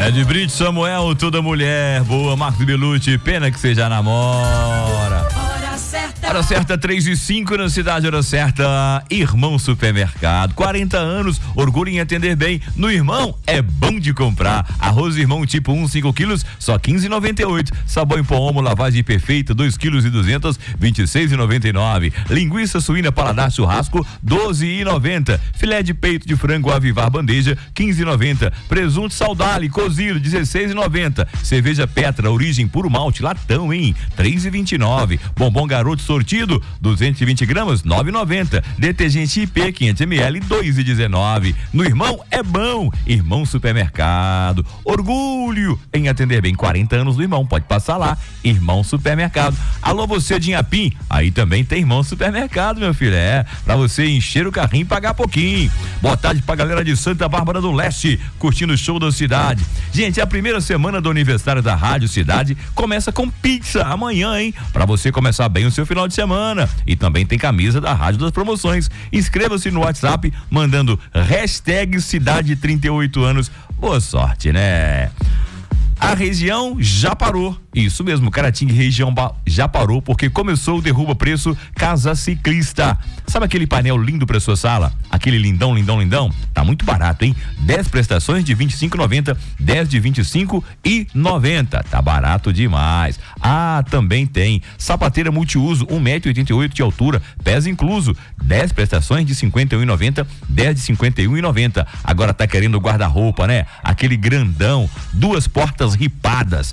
de Brito Samuel, toda mulher boa, Marcos Belucci, pena que você já namora. Hora certa 3:05 na cidade, hora certa, Irmão Supermercado, 40 anos, orgulho em atender bem. No Irmão é bom de comprar. Arroz Irmão tipo 1, 5 quilos, só 15,98. Sabão em pó Omo, lavagem perfeita, 2 quilos e 200, 26,99. Linguiça suína paladar churrasco, 12,90. Filé de peito de frango Avivar bandeja, 15,90. Presunto Saudale cozido, 16,90. Cerveja Petra, origem puro malte, latão, hein? 3,29. Bombom Garoto sortido, 220 gramas, 9,90. Detergente IP 500 ml, 2,19. No Irmão é bom. Irmão Supermercado, orgulho em atender bem. 40 anos do Irmão, pode passar lá. Irmão Supermercado. Alô, você de Inhapim, aí também tem Irmão Supermercado, meu filho. É, pra você encher o carrinho e pagar pouquinho. Boa tarde pra galera de Santa Bárbara do Leste, curtindo o show da cidade. Gente, a primeira semana do aniversário da Rádio Cidade começa com pizza amanhã, hein? Pra você começar bem o seu final de semana. E também tem camisa da Rádio das Promoções. Inscreva-se no WhatsApp mandando hashtag Cidade 38 anos. Boa sorte, né? A região já parou. Isso mesmo, Caratinga região já parou porque começou o derruba preço Casa Ciclista. Sabe aquele painel lindo para sua sala? Aquele lindão, lindão, lindão? Tá muito barato, hein? 10 prestações de 25,90, 10 de 25,90. Tá barato demais. Ah, também tem sapateira multiuso, 1,88 m de altura, pés incluso, 10 prestações de 51,90, 10 de 51,90. Agora tá querendo guarda-roupa, né? Aquele grandão, 2 portas ripadas,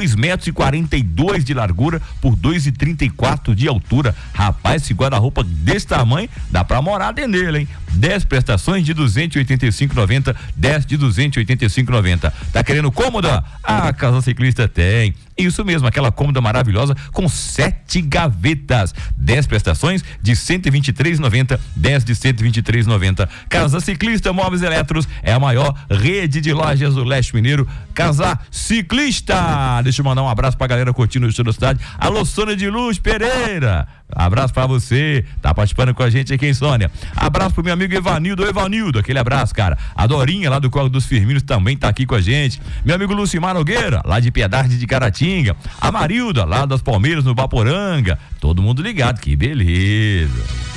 2,42 m de largura por 2,34 de altura. Rapaz, esse guarda-roupa desse tamanho dá pra morar dentro dele, hein? 10 prestações de 285,90, 10 de 285,90. Tá querendo cômoda? A Casa Ciclista tem. Isso mesmo, aquela cômoda maravilhosa com 7 gavetas. 10 prestações de 123,90, 10 de 123,90. Casa Ciclista Móveis Eletros é a maior rede de lojas do Leste Mineiro. Casa Ciclista. Deixa eu mandar um abraço pra galera curtindo o show da cidade. Alô, Sônia de Luz Pereira. Abraço pra você, tá participando com a gente aqui, hein, Sônia? Abraço pro meu amigo Evanildo, aquele abraço, cara. A Dorinha, lá do Córrego dos Firminos, também tá aqui com a gente. Meu amigo Lucimar Nogueira, lá de Piedade de Caratinga. A Marilda, lá das Palmeiras, no Vaporanga. Todo mundo ligado, que beleza.